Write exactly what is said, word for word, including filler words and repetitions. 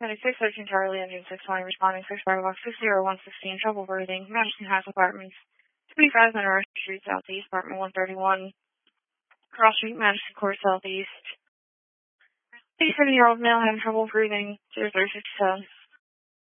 ninety-six thirteen Charlie, engine six twenty, responding six Firebox six zero one sixteen, trouble breathing, Madison House Apartments, twenty-five Monroe Street Southeast, apartment one thirty-one, Cross Street, Madison Court Southeast. eighty-seven-year-old male having trouble breathing, zero three six seven.